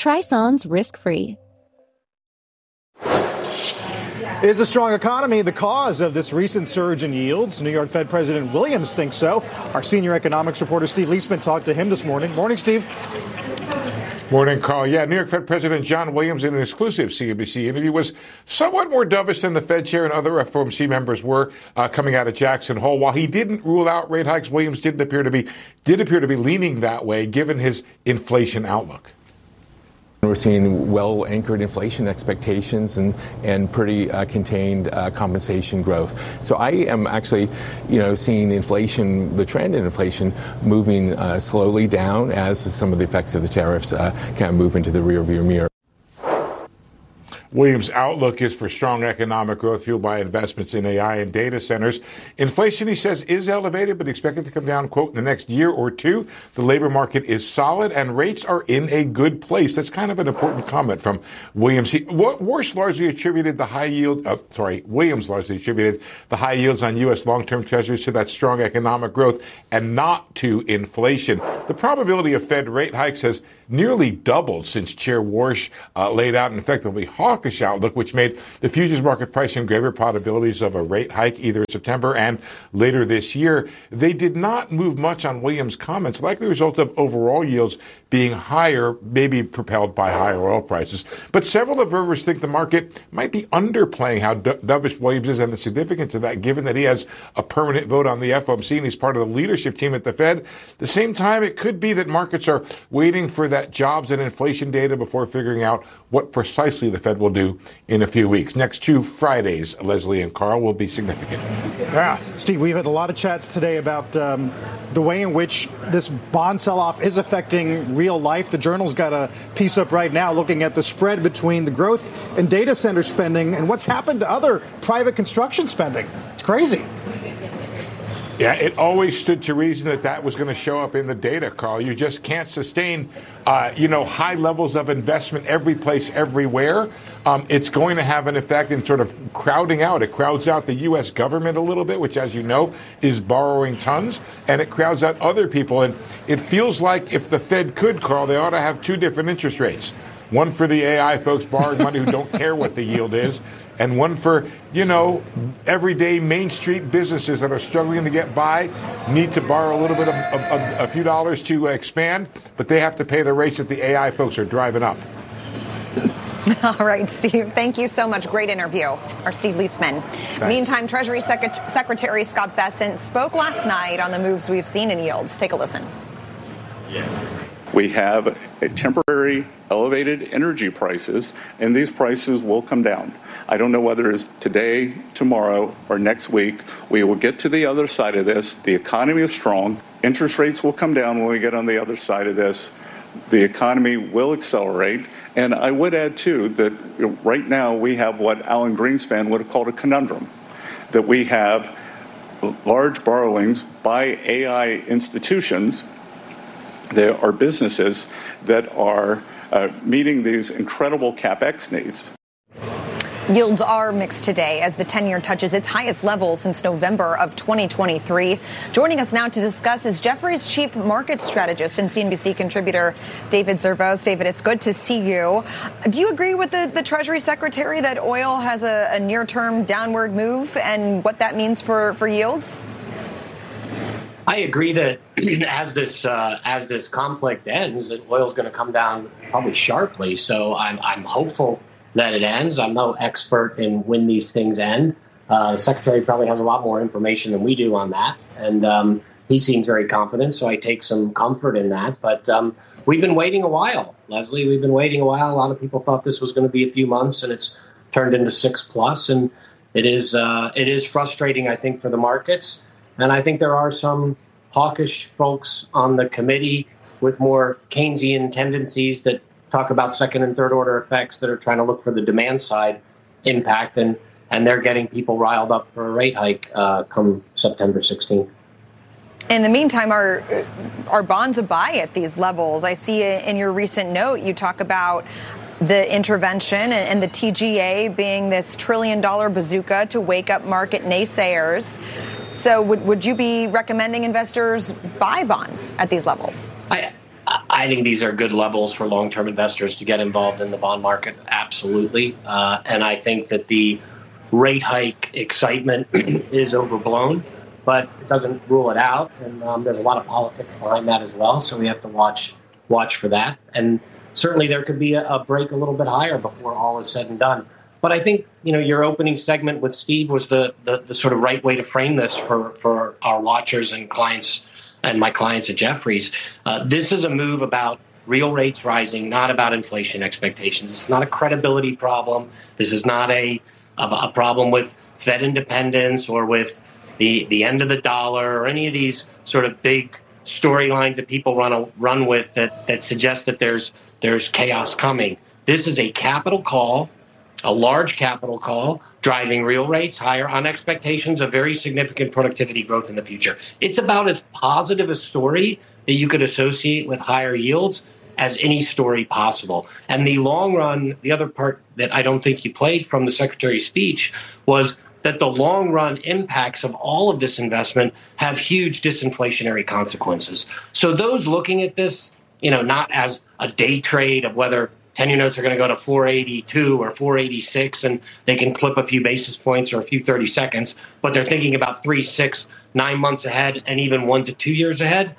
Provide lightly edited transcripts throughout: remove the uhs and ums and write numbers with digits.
Try Son's risk-free. Is the strong economy the cause of this recent surge in yields? New York Fed President Williams thinks so. Our senior economics reporter Steve Leisman talked to him this morning. Morning, Steve. Morning, Carl. Yeah, New York Fed President John Williams in an exclusive CNBC interview was somewhat more dovish than the Fed chair and other FOMC members were coming out of Jackson Hole. While he didn't rule out rate hikes, Williams did appear to be leaning that way given his inflation outlook. We're seeing well-anchored inflation expectations and pretty contained compensation growth. So I am actually, seeing inflation, the trend in inflation, moving slowly down as some of the effects of the tariffs kind of move into the rearview mirror. Williams' outlook is for strong economic growth fueled by investments in AI and data centers. Inflation, he says, is elevated, but expected to come down, quote, in the next year or two. The labor market is solid and rates are in a good place. That's kind of an important comment from Williams. Williams largely attributed the high yields on U.S. long-term treasuries to that strong economic growth and not to inflation. The probability of Fed rate hikes has nearly doubled since Chair Warsh laid out an effectively hawkish outlook, which made the futures market price in greater probabilities of a rate hike either in September and later this year. They did not move much on Williams' comments, likely a result of overall yields being higher, maybe propelled by higher oil prices. But several observers think the market might be underplaying how dovish Williams is and the significance of that, given that he has a permanent vote on the FOMC and he's part of the leadership team at the Fed. At the same time, it could be that markets are waiting for that jobs and inflation data before figuring out what precisely the Fed will do in a few weeks. Next 2 Fridays, Leslie and Carl, will be significant. Yeah, Steve, we've had a lot of chats today about the way in which this bond sell-off is affecting real life. The Journal's got a piece up right now looking at the spread between the growth in data center spending and what's happened to other private construction spending. It's crazy. Yeah, it always stood to reason that was going to show up in the data, Carl. You just can't sustain, high levels of investment every place, everywhere. It's going to have an effect in sort of crowding out. It crowds out the U.S. government a little bit, which, as you know, is borrowing tons, and it crowds out other people. And it feels like if the Fed could, Carl, they ought to have 2 different interest rates. One for the AI folks borrowing money who don't care what the yield is, and one for, everyday Main Street businesses that are struggling to get by, need to borrow a little bit of a few dollars to expand, but they have to pay the rates that the AI folks are driving up. All right, Steve, thank you so much. Great interview. Our Steve Leisman. Thanks. Meantime, Treasury Secretary Scott Bessent spoke last night on the moves we've seen in yields. Take a listen. We have a temporary elevated energy prices, and these prices will come down. I don't know whether it's today, tomorrow, or next week. We will get to the other side of this. The economy is strong. Interest rates will come down when we get on the other side of this. The economy will accelerate. And I would add, too, that right now we have what Alan Greenspan would have called a conundrum, that we have large borrowings by AI institutions. There are businesses that are meeting these incredible CapEx needs. Yields are mixed today as the 10-year touches its highest level since November of 2023. Joining us now to discuss is Jefferies chief market strategist and CNBC contributor David Zervos. David, it's good to see you. Do you agree with the Treasury Secretary that oil has a near-term downward move and what that means for yields? I agree that as this conflict ends, that oil is going to come down probably sharply. So I'm hopeful that it ends. I'm no expert in when these things end. The Secretary probably has a lot more information than we do on that, and he seems very confident. So I take some comfort in that. But we've been waiting a while, Leslie. We've been waiting a while. A lot of people thought this was going to be a few months, and it's turned into 6+. And it is frustrating, I think, for the markets. And I think there are some hawkish folks on the committee with more Keynesian tendencies that talk about second and third order effects that are trying to look for the demand side impact. And they're getting people riled up for a rate hike come September 16th. In the meantime, are bonds a buy at these levels? I see in your recent note you talk about the intervention and the TGA being this $1 trillion bazooka to wake up market naysayers. So would you be recommending investors buy bonds at these levels? I think these are good levels for long-term investors to get involved in the bond market. Absolutely. And I think that the rate hike excitement is overblown, but it doesn't rule it out. And there's a lot of politics behind that as well. So we have to watch for that. And certainly there could be a break a little bit higher before all is said and done. But I think, your opening segment with Steve was the sort of right way to frame this for our watchers and clients and my clients at Jefferies. This is a move about real rates rising, not about inflation expectations. It's not a credibility problem. This is not a problem with Fed independence or with the end of the dollar or any of these sort of big storylines that people run with that suggest that there's chaos coming. This is a capital call, a large capital call, driving real rates higher on expectations of very significant productivity growth in the future. It's about as positive a story that you could associate with higher yields as any story possible. And the long run, the other part that I don't think you played from the Secretary's speech was that the long run impacts of all of this investment have huge disinflationary consequences. So those looking at this, not as a day trade of whether 10-year notes are going to go to 482 or 486 and they can clip a few basis points or a few 30 seconds, but they're thinking about 3, 6, 9 months ahead and even 1 to 2 years ahead.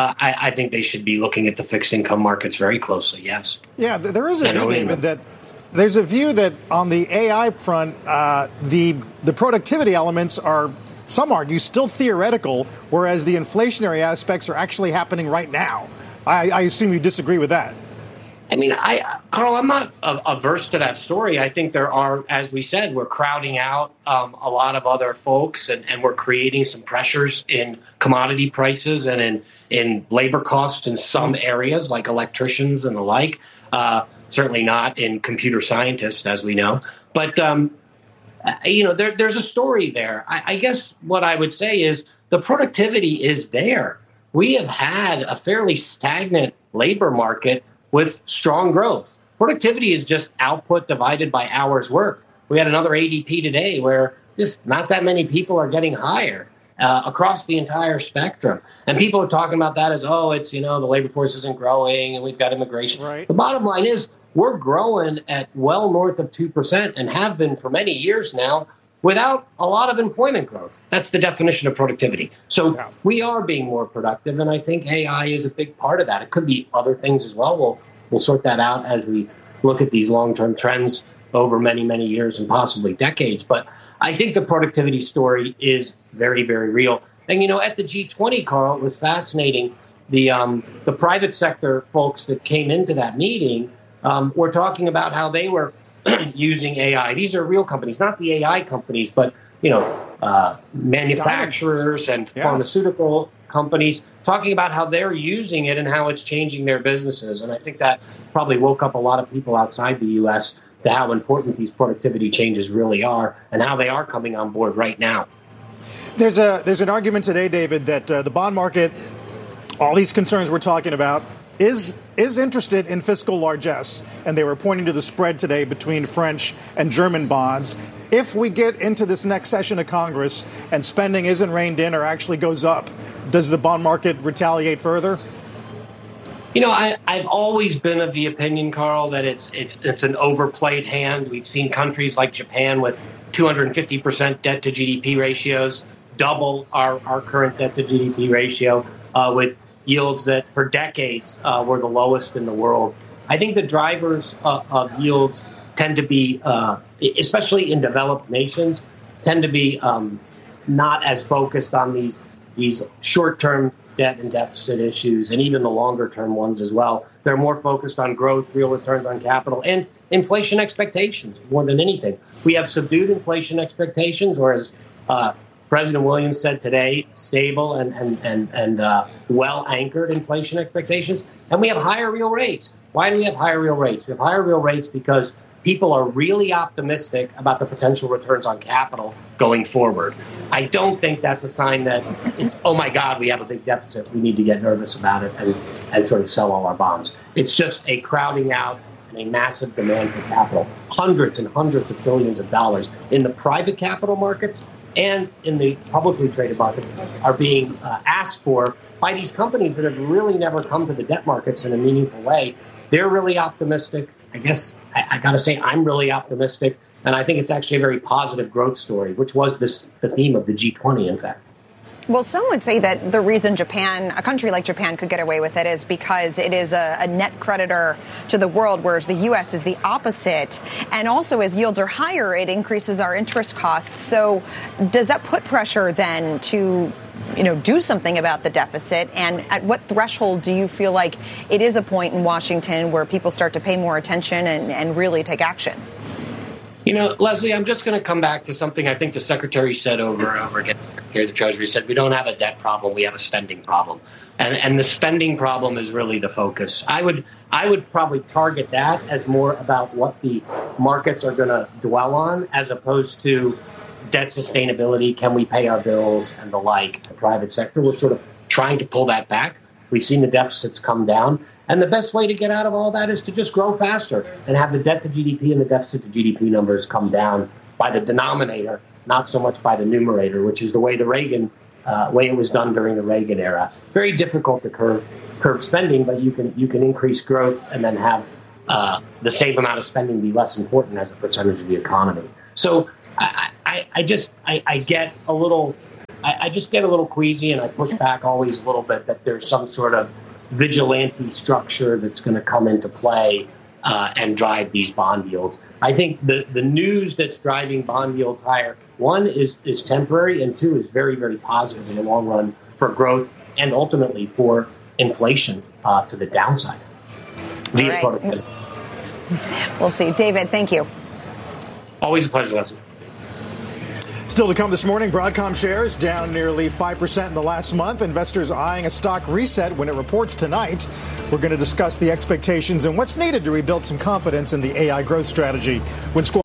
I think they should be looking at the fixed income markets very closely, yes. Yeah, there is a view, David, that there's a view that on the AI front, the productivity elements are, some argue, still theoretical, whereas the inflationary aspects are actually happening right now. I assume you disagree with that. I mean, Carl, I'm not averse to that story. I think there are, as we said, we're crowding out a lot of other folks, and we're creating some pressures in commodity prices and in labor costs in some areas, like electricians and the like. Certainly not in computer scientists, as we know. But, there's a story there. I guess what I would say is the productivity is there. We have had a fairly stagnant labor market with strong growth. Productivity is just output divided by hours worked. We had another ADP today where just not that many people are getting hired across the entire spectrum. And people are talking about that as, it's, the labor force isn't growing and we've got immigration. Right. The bottom line is we're growing at well north of 2% and have been for many years now without a lot of employment growth. That's the definition of productivity. So we are being more productive, and I think AI is a big part of that. It could be other things as well. We'll sort that out as we look at these long-term trends over many, many years and possibly decades. But I think the productivity story is very, very real. And, at the G20, Carl, it was fascinating. The private sector folks that came into that meeting were talking about how they were using AI. These are real companies, not the AI companies, but, manufacturers and pharmaceutical companies talking about how they're using it and how it's changing their businesses. And I think that probably woke up a lot of people outside the U.S. to how important these productivity changes really are and how they are coming on board right now. There's an argument today, David, that the bond market, all these concerns we're talking about, is interested in fiscal largesse, and they were pointing to the spread today between French and German bonds. If we get into this next session of Congress and spending isn't reined in or actually goes up, does the bond market retaliate further? I've always been of the opinion, Carl, that it's an overplayed hand. We've seen countries like Japan with 250% debt to GDP ratios, double our current debt to GDP ratio, with yields that for decades were the lowest in the world. I think the drivers of yields tend to be, especially in developed nations, tend to be not as focused on these short-term debt and deficit issues, and even the longer-term ones as well. They're more focused on growth, real returns on capital, and inflation expectations more than anything. We have subdued inflation expectations, whereas President Williams said today, stable and well-anchored inflation expectations. And we have higher real rates. Why do we have higher real rates? We have higher real rates because people are really optimistic about the potential returns on capital going forward. I don't think that's a sign that it's, oh my God, we have a big deficit, we need to get nervous about it and sort of sell all our bonds. It's just a crowding out and a massive demand for capital. Hundreds and hundreds of billions of dollars in the private capital markets and in the publicly traded market are being asked for by these companies that have really never come to the debt markets in a meaningful way. They're really optimistic. I guess I got to say I'm really optimistic. And I think it's actually a very positive growth story, which was the theme of the G20, in fact. Well, some would say that the reason a country like Japan could get away with it is because it is a net creditor to the world, whereas the U.S. is the opposite. And also, as yields are higher, it increases our interest costs. So does that put pressure then to do something about the deficit? And at what threshold do you feel like it is a point in Washington where people start to pay more attention and really take action? Leslie, I'm just going to come back to something I think the Secretary said over and over again. Here, the Treasury said, we don't have a debt problem, we have a spending problem. And the spending problem is really the focus. I would probably target that as more about what the markets are going to dwell on, as opposed to debt sustainability, can we pay our bills, and the like. The private sector, we're sort of trying to pull that back. We've seen the deficits come down. And the best way to get out of all that is to just grow faster and have the debt to GDP and the deficit to GDP numbers come down by the denominator, not so much by the numerator, which is the way way it was done during the Reagan era. Very difficult to curb spending, but you can increase growth and then have the same amount of spending be less important as a percentage of the economy. So I just get a little queasy, and I push back always a little bit that there's some sort of vigilante structure that's going to come into play and drive these bond yields. I think the news that's driving bond yields higher, one, is temporary, and two, is very, very positive in the long run for growth and ultimately for inflation to the downside. Via productivity. We'll see. David, thank you. Always a pleasure, Leslie. Still to come this morning, Broadcom shares down nearly 5% in the last month. Investors eyeing a stock reset when it reports tonight. We're going to discuss the expectations and what's needed to rebuild some confidence in the AI growth strategy when Squawk